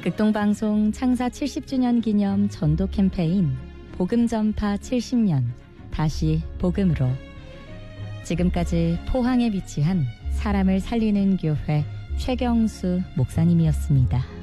극동방송 창사 70주년 기념 전도 캠페인 복음 전파 70년 다시 복음으로 지금까지 포항에 위치한 사람을 살리는 교회 최경수 목사님이었습니다.